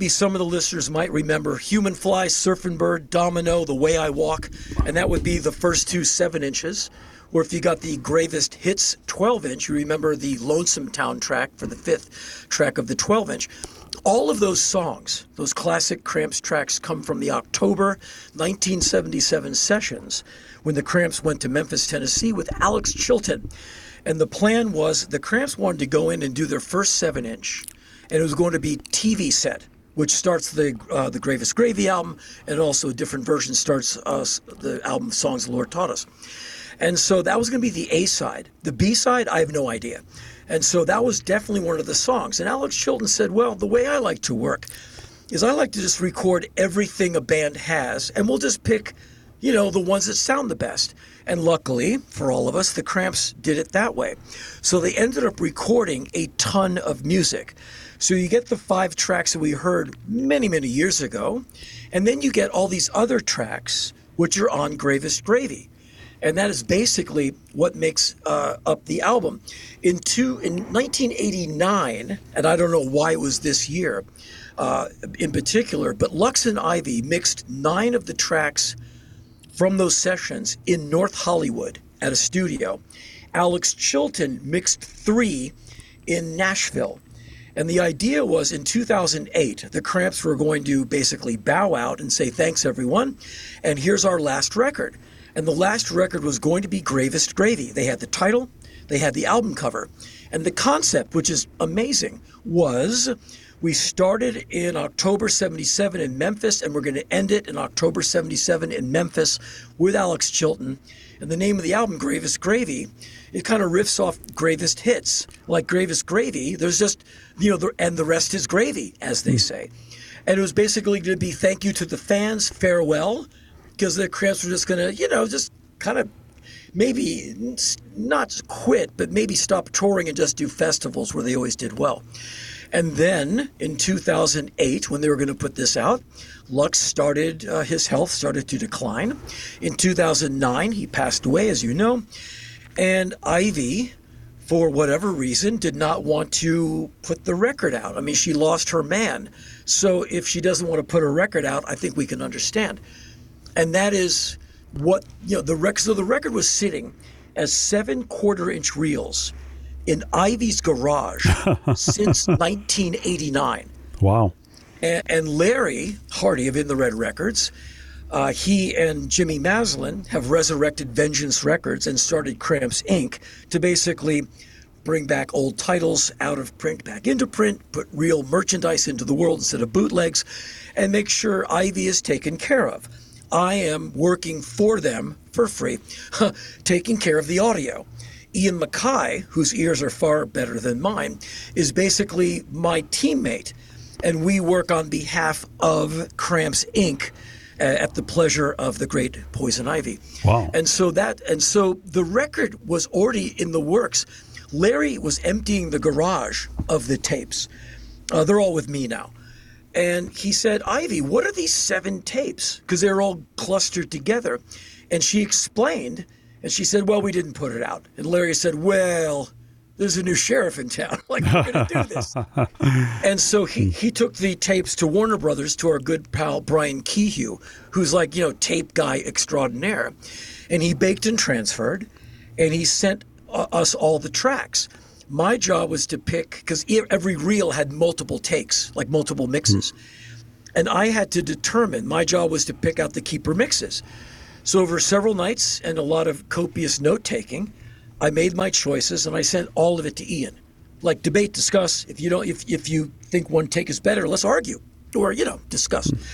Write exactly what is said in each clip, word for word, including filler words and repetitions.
maybe some of the listeners might remember Human Fly, Surfing Bird, Domino, The Way I Walk, and that would be the first two seven inches. Or if you got the Gravest Hits twelve inch, you remember the Lonesome Town track for the fifth track of the twelve inch. All of those songs, those classic Cramps tracks, come from the October nineteen seventy-seven sessions when the Cramps went to Memphis, Tennessee with Alex Chilton. And the plan was the Cramps wanted to go in and do their first seven inch, and it was going to be T V set, which starts the uh, the Gravest Gravy album, and also a different version starts uh, the album Songs the Lord Taught Us. And so that was going to be the A side. The B side, I have no idea. And so that was definitely one of the songs. And Alex Chilton said, well, the way I like to work is I like to just record everything a band has, and we'll just pick, you know, the ones that sound the best. And luckily for all of us, the Cramps did it that way. So they ended up recording a ton of music. So you get the five tracks that we heard many, many years ago, and then you get all these other tracks which are on Gravest Gravy. And that is basically what makes uh, up the album. In two, in nineteen eighty-nine, and I don't know why it was this year uh, in particular, but Lux and Ivy mixed nine of the tracks from those sessions in North Hollywood at a studio. Alex Chilton mixed three in Nashville. And the idea was in two thousand eight, the Cramps were going to basically bow out and say, thanks, everyone, and here's our last record. And the last record was going to be Gravest Gravy. They had the title, they had the album cover. And the concept, which is amazing, was we started in October seventy-seven in Memphis, and we're going to end it in October seventy-seven in Memphis with Alex Chilton. And the name of the album, Gravest Gravy, it kind of riffs off Gravest Hits. Like Gravest Gravy, there's just, you know, the, and the rest is gravy, as they say. And it was basically going to be thank you to the fans, farewell, because the Cramps were just going to, you know, just kind of maybe not quit, but maybe stop touring and just do festivals where they always did well. And then in two thousand eight, when they were going to put this out, Lux started, uh, his health started to decline. In two thousand nine, he passed away, as you know. And Ivy, for whatever reason, did not want to put the record out. I mean, she lost her man. So if she doesn't want to put her record out, I think we can understand. And that is what, you know, the record, so the record was sitting as seven quarter inch reels in Ivy's garage since nineteen eighty-nine. Wow. And, and Larry Hardy of In the Red Records, uh, he and Jimmy Maslin have resurrected Vengeance Records and started Cramps Incorporated to basically bring back old titles out of print back into print, put real merchandise into the world instead of bootlegs, and make sure Ivy is taken care of. I am working for them for free, taking care of the audio. Ian Mackay, whose ears are far better than mine, is basically my teammate, and we work on behalf of Cramps Incorporated uh, at the pleasure of the great Poison Ivy. Wow. And so that, and so the record was already in the works. Larry was emptying the garage of the tapes. Uh, they're all with me now. And he said, Ivy, what are these seven tapes? Because they're all clustered together. And she explained, and she said, well, we didn't put it out. And Larry said, well, there's a new sheriff in town. Like, we're going to do this. And so he, he took the tapes to Warner Brothers, to our good pal Brian Kehew, who's like, you know, tape guy extraordinaire. And he baked and transferred, and he sent uh, us all the tracks. My job was to pick, because every reel had multiple takes, like multiple mixes. Mm. And I had to determine, my job was to pick out the keeper mixes. So over several nights and a lot of copious note-taking, I made my choices and I sent all of it to Ian. Like, debate, discuss. If you don't, if, if you think one take is better, let's argue. Or, you know, discuss. Mm.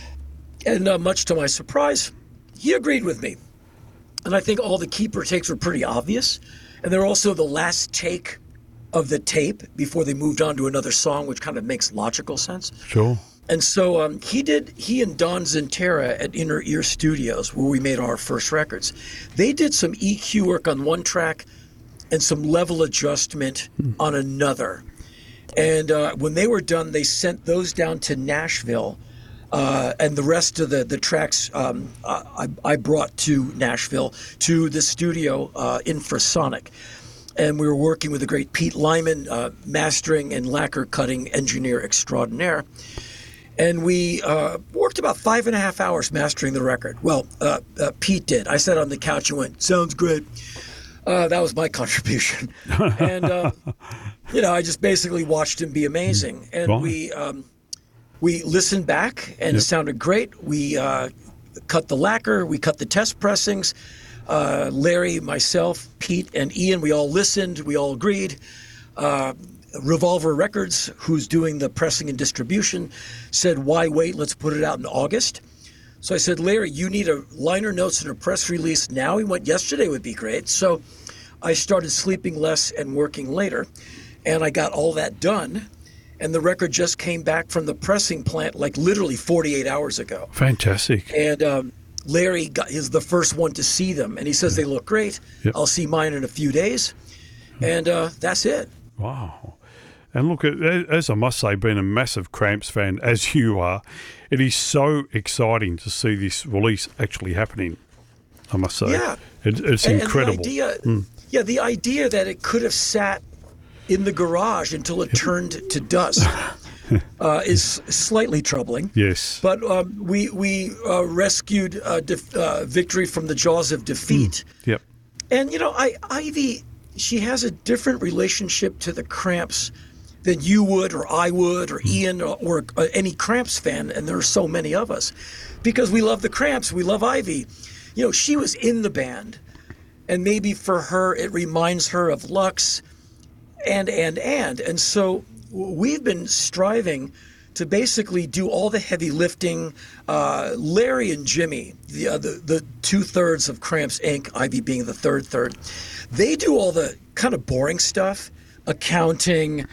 And uh, much to my surprise, he agreed with me. And I think all the keeper takes were pretty obvious. And they're also the last take of the tape before they moved on to another song, which kind of makes logical sense. Sure. And so um, he did, he and Don Zentera at Inner Ear Studios, where we made our first records, they did some E Q work on one track and some level adjustment hmm. on another. And uh, when they were done, they sent those down to Nashville. Uh, and the rest of the, the tracks um, I, I brought to Nashville, to the studio, uh, Infrasonic. And we were working with the great Pete Lyman, uh, mastering and lacquer cutting engineer extraordinaire. And we uh, worked about five and a half hours mastering the record. Well, uh, uh, Pete did. I sat on the couch and went, sounds great. Uh, that was my contribution. And, uh, you know, I just basically watched him be amazing. And Right. we um, we listened back, and Yep. it sounded great. We uh, cut the lacquer. We cut the test pressings. Uh, Larry, myself, Pete, and Ian, we all listened. We all agreed. Uh, Revolver Records, who's doing the pressing and distribution, said, why wait? Let's put it out in August. So I said, Larry, you need a liner notes and a press release now. He went, yesterday would be great. So I started sleeping less and working later, and I got all that done. And the record just came back from the pressing plant like literally forty-eight hours ago. Fantastic. And um, Larry got, is the first one to see them, and he says they look great. Yep. I'll see mine in a few days. And uh, that's it. Wow. And look, as I must say, being a massive Cramps fan, as you are, it is so exciting to see this release actually happening, I must say. Yeah. It, it's And- incredible. And the idea, Yeah, the idea that it could have sat in the garage until it turned to dust uh, is slightly troubling. Yes. But um, we we uh, rescued uh, def- uh, Victory from the jaws of defeat. Yep. And, you know, I, Ivy, she has a different relationship to the Cramps than you would or I would or Ian or, or uh, any Cramps fan, and there are so many of us, because we love the Cramps, we love Ivy. You know, she was in the band, and maybe for her it reminds her of Lux, and, and, and. And so we've been striving to basically do all the heavy lifting. Uh, Larry and Jimmy, the, uh, the the two-thirds of Cramps Incorporated, Ivy being the third third, they do all the kind of boring stuff, accounting,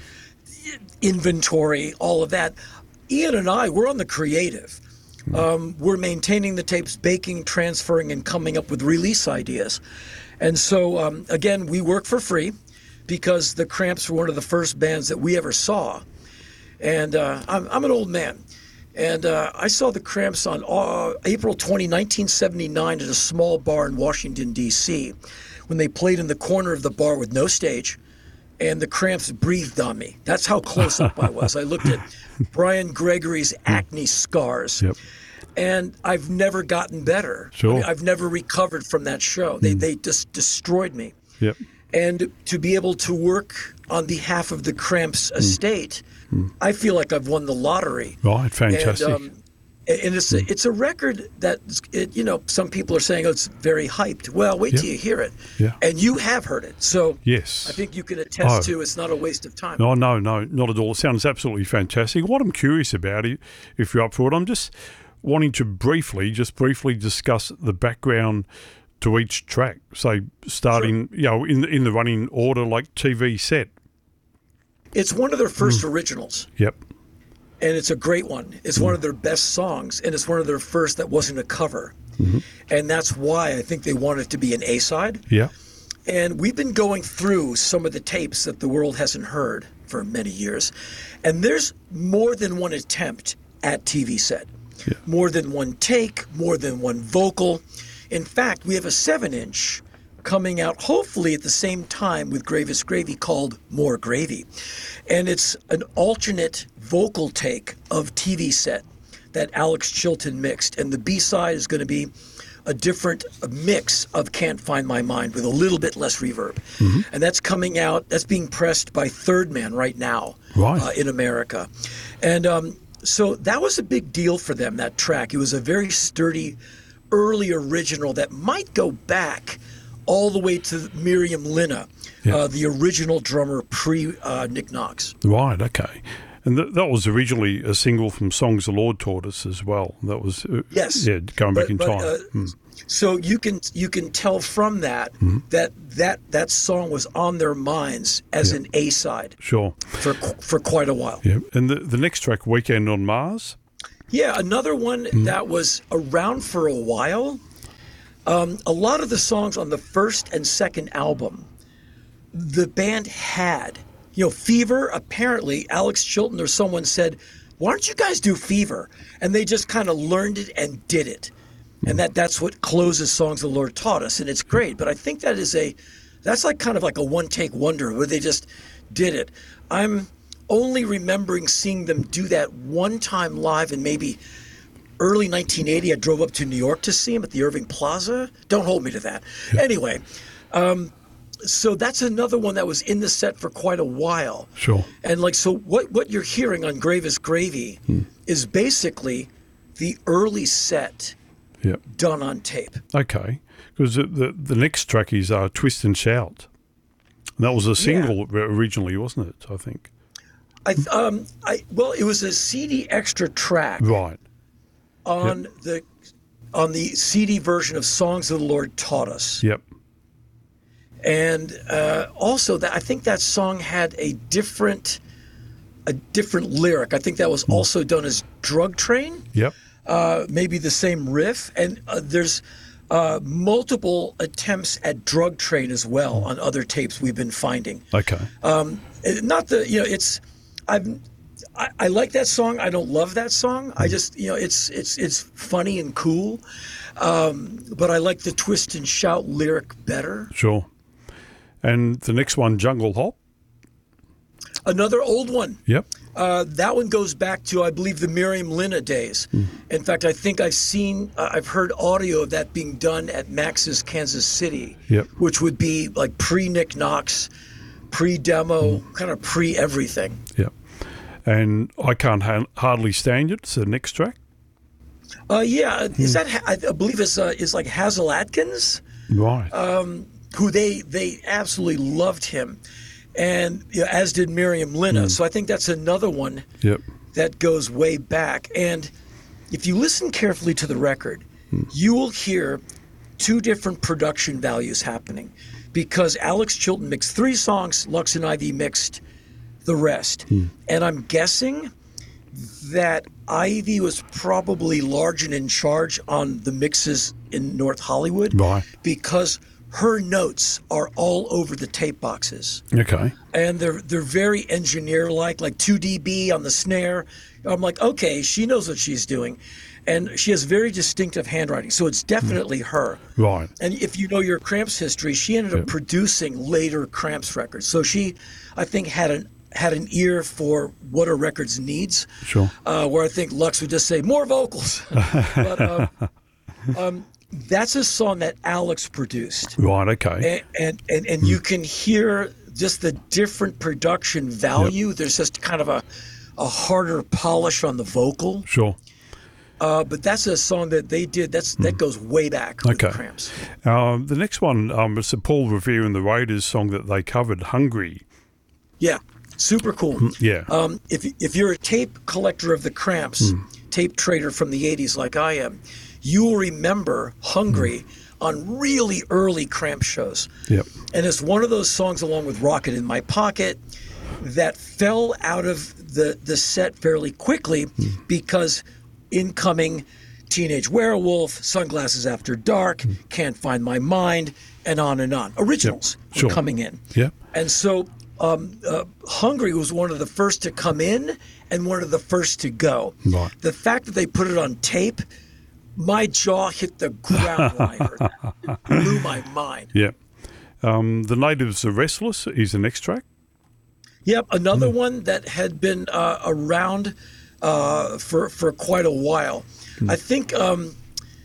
inventory, all of that. Ian and I, we're on the creative. Um, we're maintaining the tapes, baking, transferring, and coming up with release ideas. And so, um, again, we work for free because the Cramps were one of the first bands that we ever saw. And uh, I'm, I'm an old man. And uh, I saw the Cramps on uh, April twentieth, nineteen seventy-nine at a small bar in Washington, D C, when they played in the corner of the bar with no stage. And the Cramps breathed on me. That's how close up I was. I looked at Brian Gregory's acne scars. Yep. And I've never gotten better. Sure. I mean, I've never recovered from that show. They they just destroyed me. Yep. And to be able to work on behalf of the Cramps estate, I feel like I've won the lottery. Right. Fantastic. And, um, and it's a, it's a record that, it, you know, some people are saying, oh, it's very hyped. Well, wait Yeah. till you hear it. Yeah. And you have heard it. So Yes. I think you can attest Oh. to it's not a waste of time. No, no, no, not at all. It sounds absolutely fantastic. What I'm curious about, i- if you're up for it, I'm just wanting to briefly, just briefly discuss the background to each track. So starting, you know, in the, in the running order, like T V set. It's one of their first originals. Yep. And it's a great one. It's one of their best songs, and it's one of their first that wasn't a cover. And that's why I think they wanted it to be an A-side. Yeah. And we've been going through some of the tapes that the world hasn't heard for many years. And there's more than one attempt at T V set. Yeah. More than one take, more than one vocal. In fact, we have a seven-inch coming out hopefully at the same time with Gravest Gravy called More Gravy. And it's an alternate vocal take of T V set that Alex Chilton mixed. And the B-side is going to be a different mix of Can't Find My Mind with a little bit less reverb. And that's coming out, that's being pressed by Third Man right now Right. uh, in America. And um, so that was a big deal for them, that track. It was a very sturdy, early original that might go back all the way to Miriam Linna, Yeah. uh, the original drummer pre uh, Nick Knox. Right, okay. And th- that was originally a single from Songs the Lord Taught Us as well. That was, uh, Yes. yeah, going back But- in but, time. uh, Mm. So you can you can tell from that Mm-hmm. that that that song was on their minds as Yeah. an A side Sure. for qu- for quite a while. Yeah. And the, the next track, Weekend on Mars. Yeah, another one that was around for a while. Um, a lot of the songs on the first and second album, the band had, you know, Fever. Apparently, Alex Chilton or someone said, "Why don't you guys do Fever?" And they just kind of learned it and did it, and that that's what closes Songs the Lord Taught Us, and it's great. But I think that is a, that's like kind of like a one take wonder where they just did it. I'm only remembering seeing them do that one time live in maybe early nineteen eighty. I drove up to New York to see him at the Irving Plaza. Don't hold me to that. Anyway, um, so that's another one that was in the set for quite a while. Sure. And like, so what, what you're hearing on Grave is Gravy hmm. is basically the early set yep. done on tape. Okay. Because the, the, the next track is uh, Twist and Shout. And that was a single yeah. originally, wasn't it, I think? I, um, I Well, it was a C D extra track. Right. On yep. the on the C D version of Songs of the Lord Taught Us. Yep. And uh, also, that I think that song had a different a different lyric. I think that was also done as Drug Train. Yep. Uh, maybe the same riff. And uh, there's uh, multiple attempts at Drug Train as well on other tapes we've been finding. Okay. Um, not the you know it's I've. I, I like that song. I don't love that song. I just, you know, it's it's it's funny and cool, um, but I like the Twist and Shout lyric better. Sure. And the next one, Jungle Hop. Another old one. Yep. Uh, that one goes back to, I believe, the Miriam Lina days. Mm. In fact, I think I've seen, uh, I've heard audio of that being done at Max's Kansas City, yep. which would be like pre-Nick Knox, pre-demo, mm. kind of pre-everything. Yep. And I Can't ha- Hardly Stand It. It's the next track. Uh, yeah, mm. is that I believe it's uh, is like Hazel Atkins, right? Um, who they they absolutely loved him, and you know, as did Miriam Lina. Mm. So I think that's another one. Yep. That goes way back. And if you listen carefully to the record, mm. you will hear two different production values happening, because Alex Chilton mixed three songs, Lux and Ivy mixed the rest. Hmm. And I'm guessing that Ivy was probably large and in charge on the mixes in North Hollywood, right. because her notes are all over the tape boxes. Okay. And they're they're very engineer-like, like two D B on the snare. I'm like, okay, she knows what she's doing. And she has very distinctive handwriting, so it's definitely hmm. her. Right. And if you know your Cramps history, she ended up yep. producing later Cramps records. So she, I think, had an had an ear for what a record's needs. Sure. Uh, where I think Lux would just say, more vocals. but um, um, that's a song that Alex produced. Right, okay. And and, and, and mm. you can hear just the different production value. Yep. There's just kind of a, a harder polish on the vocal. Sure. Uh, but that's a song that they did. That's mm. That goes way back with okay. the Cramps. Um, the next one um, is a Paul Revere and the Raiders song that they covered, Hungry. Yeah. Super cool. Yeah. Um, if if you're a tape collector of the Cramps, mm. tape trader from the eighties like I am, you will remember Hungry mm. on really early Cramp shows. Yep. And it's one of those songs, along with Rocket in My Pocket, that fell out of the, the set fairly quickly mm. because incoming Teenage Werewolf, Sunglasses After Dark, mm. Can't Find My Mind, and on and on. Originals yep. sure. were coming in. Yeah. And so Um, uh, Hungry was one of the first to come in and one of the first to go. Right. The fact that they put it on tape, my jaw hit the ground when I heard that. It blew my mind. Yeah. Um, the Natives Are Restless is the next track. Yep, another mm. one that had been uh, around uh, for for quite a while. Mm. I think um,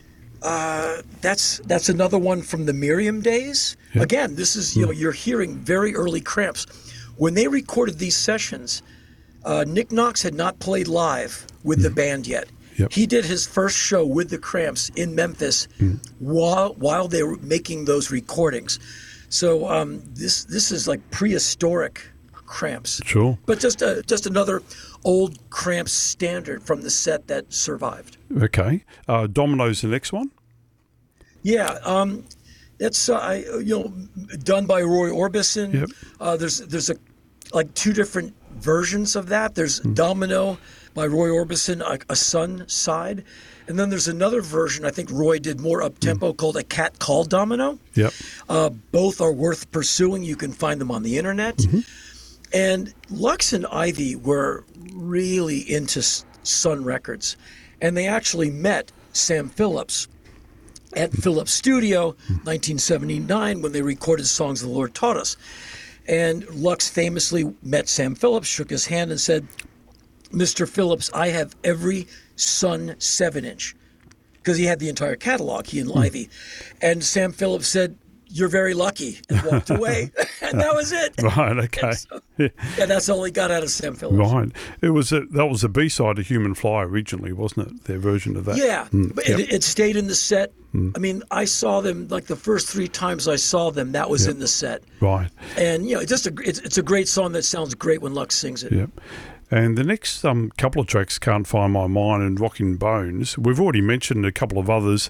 uh, that's that's another one from the Miriam days. Yep. Again, this is you mm. know you're hearing very early Cramps. When they recorded these sessions, uh, Nick Knox had not played live with mm. the band yet. Yep. He did his first show with the Cramps in Memphis mm. while while they were making those recordings. So um, this this is like prehistoric Cramps. Sure. But just a, just another old Cramps standard from the set that survived. Okay. Uh, Domino's the next one? Yeah. Um, it's uh, I, you know done by Roy Orbison. Yep. Uh, there's there's a like two different versions of that. There's mm. Domino by Roy Orbison, a, a Sun side. And then there's another version I think Roy did more up-tempo mm. called A Cat Called Domino. Yep. Uh, both are worth pursuing. You can find them on the internet. Mm-hmm. And Lux and Ivy were really into Sun Records. And they actually met Sam Phillips at Phillips Studio, nineteen seventy-nine, when they recorded Songs the Lord Taught Us. And Lux famously met Sam Phillips, shook his hand, and said, "Mister Phillips, I have every Sun seven inch," because he had the entire catalog, he and Livy. And Sam Phillips said, "You're very lucky," and walked away. And that was it. Right, okay. So, yeah, that's all he got out of Sam Phillips. Right. It was a, that was a B-side of Human Fly originally, wasn't it? Their version of that. Yeah, Mm, but yep. it, it stayed in the set. I mean, I saw them, like the first three times I saw them, that was Yep. in the set. Right. And, you know, it's just a, it's, it's a great song that sounds great when Lux sings it. Yep. And the next um, couple of tracks, Can't Find My Mind and Rockin' Bones, we've already mentioned a couple of others.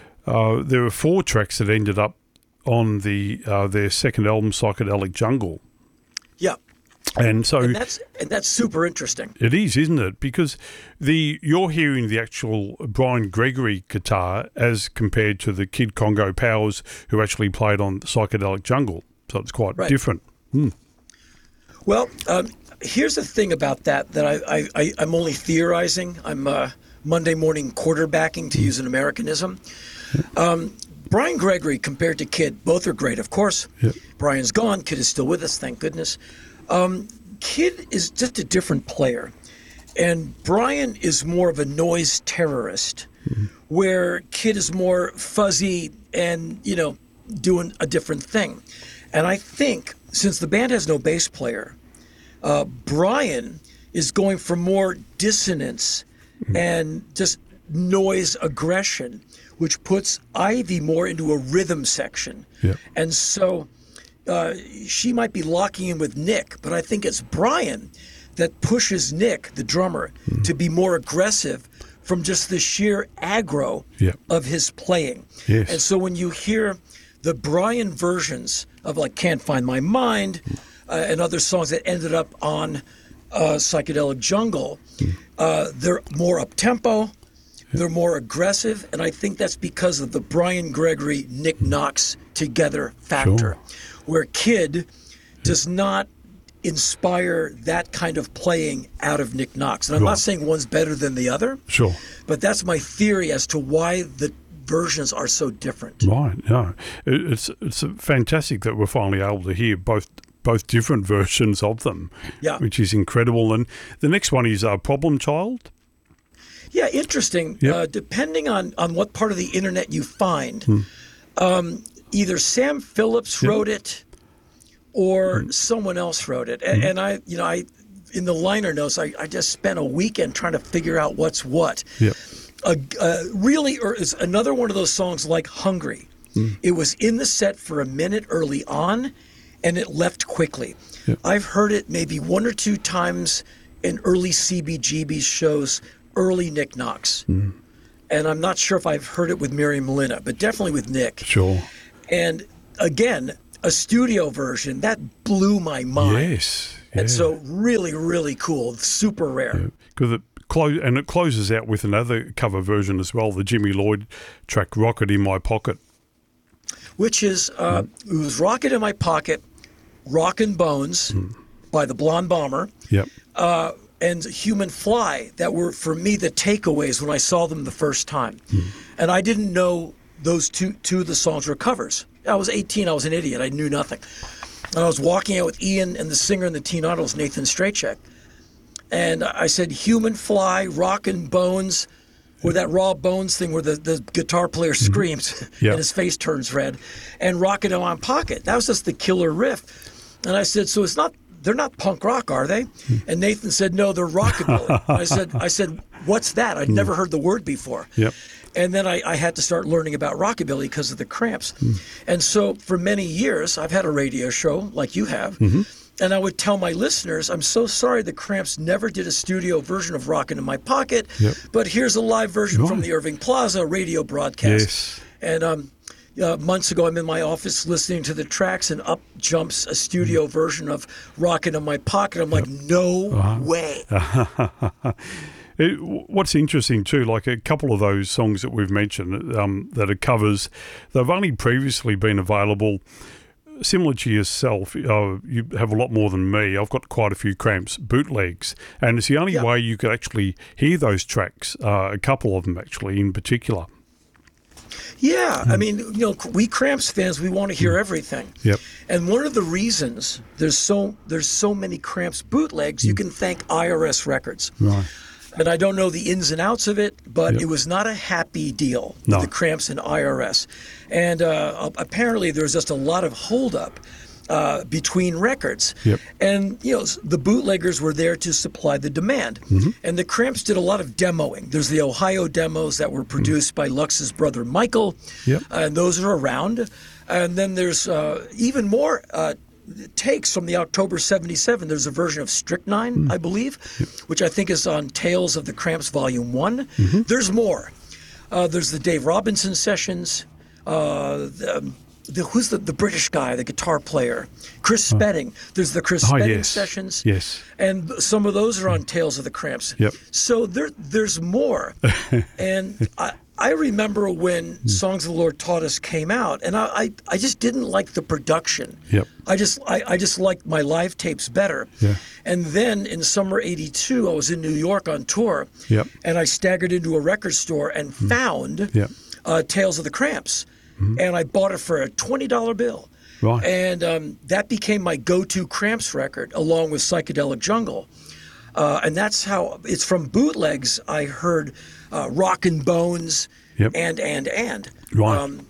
Uh, there were four tracks that ended up on the uh, their second album, Psychedelic Jungle. Yeah. And so And that's and that's super interesting. it is, isn't it? Because the you're hearing the actual Brian Gregory guitar as compared to the Kid Congo Powers who actually played on Psychedelic Jungle. So it's quite Right. different. Mm. Well, um, here's the thing about that that I, I, I I'm only theorizing. I'm uh, Monday morning quarterbacking, to use an Americanism. Um, Brian Gregory compared to Kid, both are great, of course. Yep. Brian's gone. Kid is still with us, thank goodness. Um, Kid is just a different player. And Brian is more of a noise terrorist, mm-hmm. where Kid is more fuzzy and, you know, doing a different thing. And I think since the band has no bass player, uh, Brian is going for more dissonance mm-hmm. and just noise aggression, which puts Ivy more into a rhythm section. Yep. And so uh, she might be locking in with Nick, but I think it's Brian that pushes Nick, the drummer, mm. to be more aggressive from just the sheer aggro Yep. of his playing. Yes. And so when you hear the Brian versions of like Can't Find My Mind uh, and other songs that ended up on uh, Psychedelic Jungle, mm. uh, they're more up-tempo, they're more aggressive, and I think that's because of the Brian Gregory, Nick Knox together factor, Sure. where Kid does not inspire that kind of playing out of Nick Knox. And I'm Right. not saying one's better than the other, Sure. but that's my theory as to why the versions are so different. Right. No, it, it's it's fantastic that we're finally able to hear both both different versions of them, Yeah. which is incredible. And the next one is uh, Problem Child. Yeah, interesting. Yep. Uh, depending on, on what part of the internet you find, Hmm. um, either Sam Phillips Yep. wrote it or Hmm. someone else wrote it. And, and I, you know, I in the liner notes, I, I just spent a weekend trying to figure out what's what. Yep. Uh, uh, really, er, is another one of those songs like Hungry. Hmm. It was in the set for a minute early on, and it left quickly. Yep. I've heard it maybe one or two times in early C B G B shows, early Nick Knox. Hmm. And I'm not sure if I've heard it with Miriam Lina, but definitely with Nick. Sure. And again, a studio version, that blew my mind. Yes. And yeah. so really, really cool, super rare. Because it clo- and it closes out with another cover version as well, the Jimmy Lloyd track "Rocket in My Pocket." Which is, uh, it was Rocket in My Pocket, Rockin' Bones by the Blonde Bomber, Yep. uh, and Human Fly that were, for me, the takeaways when I saw them the first time. And I didn't know those two, two of the songs were covers. I was eighteen, I was an idiot, I knew nothing. And I was walking out with Ian and the singer in the Teen Idols, Nathan Strachek. And I said, Human Fly, Rockin' Bones, or that Raw Bones thing where the, the guitar player screams Yeah. and his face turns red, and Rocket in My Pocket. That was just the killer riff. And I said, so it's not, they're not punk rock, are they? And Nathan said, no, they're rockabilly. I said, I said, what's that? I'd never heard the word before. Yep. And then I, I had to start learning about rockabilly because of the Cramps. And so for many years, I've had a radio show like you have, Mm-hmm. and I would tell my listeners, I'm so sorry the Cramps never did a studio version of Rockin' in My Pocket, Yep. but here's a live version from Right. the Irving Plaza radio broadcast. Yes. And um, uh, months ago, I'm in my office listening to the tracks, and up jumps a studio Mm-hmm. version of Rockin' in My Pocket. I'm like, no Uh-huh. way. It, what's interesting too, like a couple of those songs that we've mentioned um, that are covers, they've only previously been available. Similar to yourself, uh, you have a lot more than me. I've got quite a few Cramps bootlegs, and it's the only Yeah. way you could actually hear those tracks. Uh, a couple of them, actually, in particular. Yeah, I mean, you know, we Cramps fans, we want to hear everything. Yep. And one of the reasons there's so there's so many Cramps bootlegs, you can thank I R S Records. Right. And I don't know the ins and outs of it, but Yep. it was not a happy deal with No. the Cramps and I R S. And uh, apparently there's just a lot of holdup uh, between records. Yep. And, you know, the bootleggers were there to supply the demand. Mm-hmm. And the Cramps did a lot of demoing. There's the Ohio demos that were produced by Lux's brother Michael. Yep. And those are around. And then there's uh, even more uh, takes from the October seventy-seven. There's a version of Strychnine, I believe, which I think is on Tales of the Cramps Volume one. There's more. Uh, there's the Dave Robinson sessions. Uh, the, um, the, who's the, the British guy, the guitar player? Chris Spedding. There's the Chris Oh, Spedding yes. sessions. Yes. And some of those are on Tales of the Cramps. Yep. So there, there's more. And I, I remember when Songs of the Lord Taught Us came out, and I, I, I just didn't like the production. Yep. I just I, I just liked my live tapes better. Yeah. And then in summer eighty-two, I was in New York on tour. Yep. And I staggered into a record store and found Yep. uh, Tales of the Cramps. And I bought it for a twenty dollar bill. Right. And um, that became my go-to Cramps record, along with Psychedelic Jungle. Uh, and that's how, it's from bootlegs I heard uh, Rockin' Bones Yep. and, and, and. Right. Um,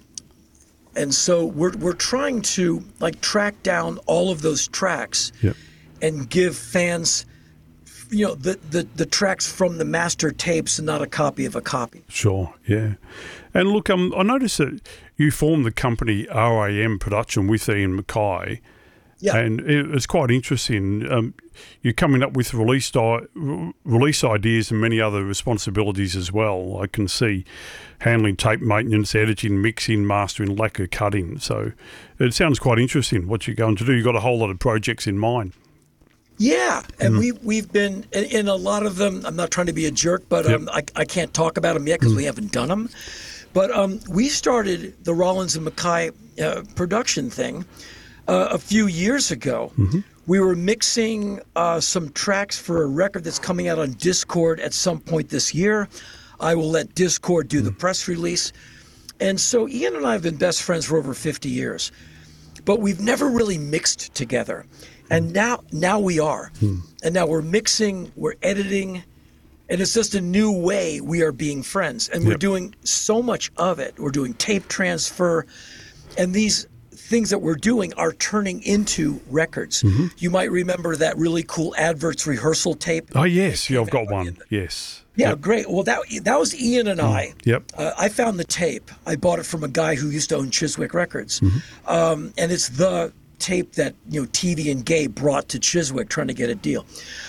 and so we're, we're trying to like track down all of those tracks Yep. and give fans, you know, the, the, the tracks from the master tapes and not a copy of a copy. Sure, yeah. And look, um, I noticed that you formed the company R A M Production with Ian Mackay. Yeah. And it was quite interesting. Um, you're coming up with release di- re- release ideas and many other responsibilities as well. I can see handling tape maintenance, editing, mixing, mastering, lacquer cutting. So it sounds quite interesting what you're going to do. You've got a whole lot of projects in mind. Yeah, and we we've been in, in a lot of them. I'm not trying to be a jerk, but um, I, I can't talk about them yet because we haven't done them. But um, we started the Rollins and Mackay uh, production thing uh, a few years ago. We were mixing uh, some tracks for a record that's coming out on Discord at some point this year. I will let Discord do the press release. And so Ian and I have been best friends for over fifty years, but we've never really mixed together. And now, now we are. And now we're mixing, we're editing, and it's just a new way we are being friends. And we're Yep. doing so much of it. We're doing tape transfer, and these things that we're doing are turning into records. You might remember that really cool Adverts rehearsal tape. Oh, yes. Yeah, I've got one. Yes. Yeah, Yep. great. Well, that that was Ian and I. Yep. Uh, I found the tape. I bought it from a guy who used to own Chiswick Records, Mm-hmm. um, and it's the tape that you know T V and Gay brought to Chiswick trying to get a deal.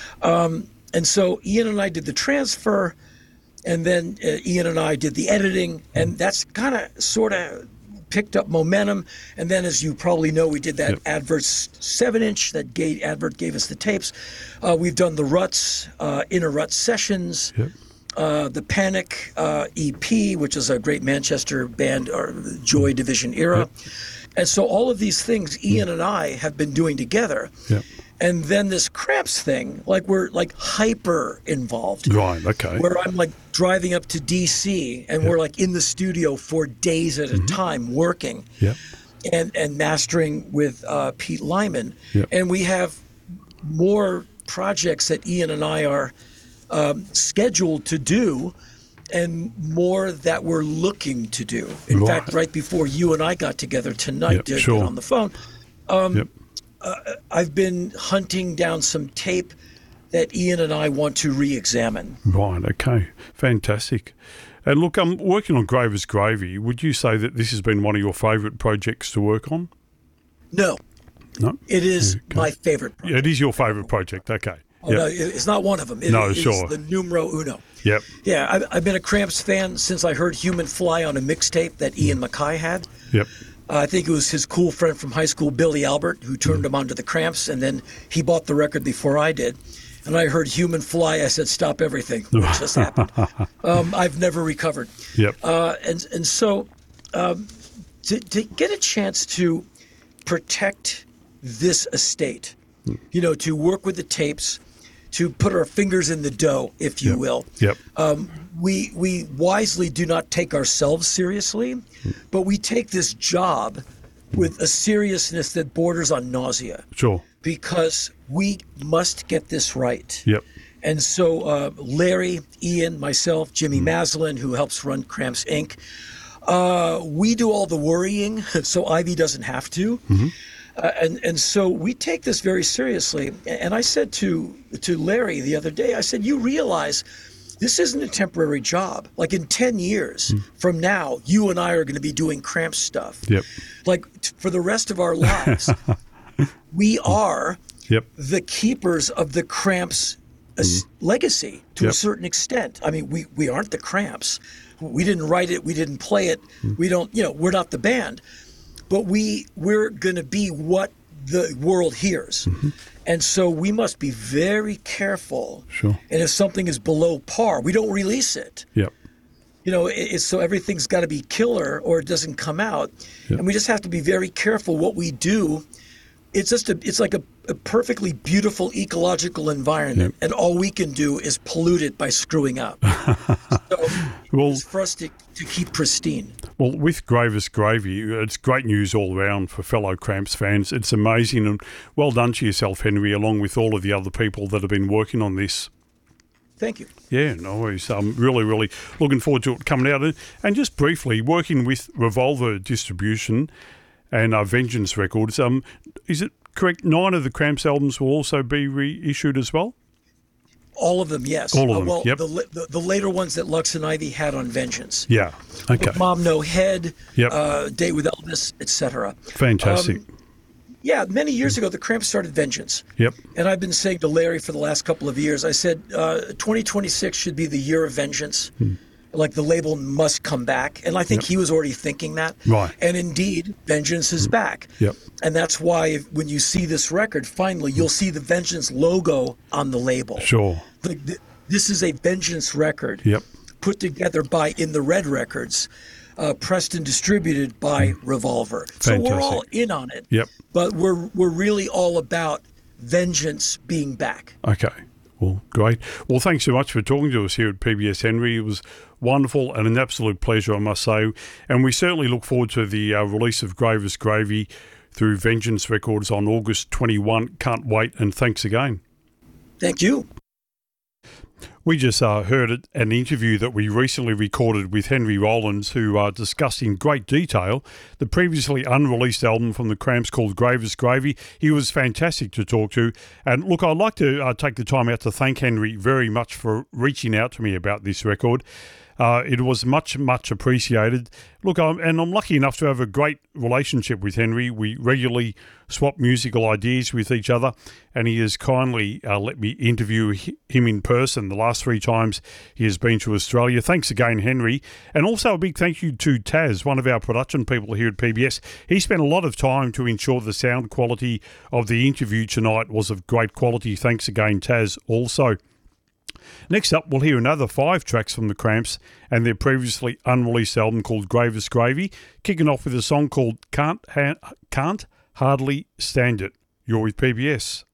Um, and so Ian and I did the transfer, and then uh, Ian and I did the editing, and that's kind of sort of picked up momentum. And then, as you probably know, we did that Yep. Adverts seven inch that Gay Advert gave us the tapes. Uh, we've done the Ruts, uh, Inner Ruts sessions. Yep. Uh, the Panic uh, E P, which is a great Manchester band, or Joy Division era. And so all of these things Ian and I have been doing together. Yep. And then this Cramps thing, like we're like hyper involved. Right, okay. Where I'm like driving up to D C and we're like in the studio for days at a time working Yep. and, and mastering with uh, Pete Lyman. Yep. And we have more projects that Ian and I are um, scheduled to do, and more that we're looking to do. In Right. fact, right before you and I got together tonight Yep, to sure. get on the phone, Yep. I've been hunting down some tape that Ian and I want to re-examine. Right, okay. Fantastic. And look, I'm working on Graver's Gravy. Would you say that this has been one of your favourite projects to work on? No, No? it is Okay. my favorite project. Yeah, it is your favourite project. Okay. Oh, Yep. no, it- it's not one of them. It No, is sure. the numero uno. Yep. Yeah, I've, I've been a Cramps fan since I heard Human Fly on a mixtape that Ian Mackay had. Yep. Uh, I think it was his cool friend from high school, Billy Albert, who turned him onto the Cramps, and then he bought the record before I did. And I heard Human Fly, I said, stop everything, which just happened. Um, I've never recovered. Yep. Uh, and, and so um, to, to get a chance to protect this estate, you know, to work with the tapes, to put our fingers in the dough, if you Yep. will. Yep. Um, we we wisely do not take ourselves seriously, but we take this job with a seriousness that borders on nausea Sure. because we must get this right. Yep. And so uh, Larry, Ian, myself, Jimmy Maslin, who helps run Cramps Incorporated, uh, we do all the worrying, so Ivy doesn't have to. Uh, and and so we take this very seriously. And I said to to Larry the other day, I said, you realize this isn't a temporary job. Like in ten years from now, you and I are going to be doing Cramps stuff. Yep. Like t- for the rest of our lives, we are Yep. the keepers of the Cramps as- legacy to Yep. a certain extent. I mean, we, we aren't the Cramps. We didn't write it. We didn't play it. We don't, you know, we're not the band. But we, we're going to be what the world hears. And so we must be very careful. Sure. And if something is below par, we don't release it. Yep. You know, it, it's so everything's got to be killer or it doesn't come out. Yep. And we just have to be very careful what we do. It's just a, it's like a, a perfectly beautiful ecological environment, and all we can do is pollute it by screwing up. So Well- it's for us to, to keep pristine. Well, with Gravest Gravy, it's great news all around for fellow Cramps fans. It's amazing, and well done to yourself, Henry, along with all of the other people that have been working on this. Thank you. Yeah, no worries. I'm really, really looking forward to it coming out. And just briefly, working with Revolver Distribution and uh, Vengeance Records, um, is it correct nine of the Cramps albums will also be reissued as well? All of them, yes. All of Uh, them, well, yep. the, la- the the later ones that Lux and Ivy had on Vengeance. Yeah. Okay. Mom No Head, Yep. uh, Date with Elvis, et cetera. Fantastic. Um, Yeah, many years ago, the Cramps started Vengeance. Yep. And I've been saying to Larry for the last couple of years, I said, uh, twenty twenty-six should be the year of vengeance. Hmm. Like the label must come back. And I think Yep. he was already thinking that. Right. And indeed, Vengeance is back. Yep. And that's why if, when you see this record, finally, you'll see the Vengeance logo on the label. Sure. Like, th- this is a Vengeance record Yep. put together by In the Red Records, uh, pressed and distributed by Revolver. So we're all Fantastic. in on it. Yep. But we're we're really all about Vengeance being back. Okay. Well, great. Well, thanks so much for talking to us here at P B S, Henry. It was wonderful and an absolute pleasure, I must say. And we certainly look forward to the uh, release of Gravest Gravy through Vengeance Records on August twenty-first. Can't wait, and thanks again. Thank you. We just uh, heard it, an interview that we recently recorded with Henry Rollins, who uh, discussed in great detail the previously unreleased album from the Cramps called Gravest Gravy. He was fantastic to talk to. And look, I'd like to uh, take the time out to thank Henry very much for reaching out to me about this record. Uh, it was much, much appreciated. Look, I'm, and I'm lucky enough to have a great relationship with Henry. We regularly swap musical ideas with each other, and he has kindly uh, let me interview hi- him in person the last three times he has been to Australia. Thanks again, Henry. And also a big thank you to Taz, one of our production people here at P B S. He spent a lot of time to ensure the sound quality of the interview tonight was of great quality. Thanks again, Taz, also. Next up, we'll hear another five tracks from the Cramps and their previously unreleased album called Gravest Gravy, kicking off with a song called Can't ha- Can't Hardly Stand It. You're with P B S.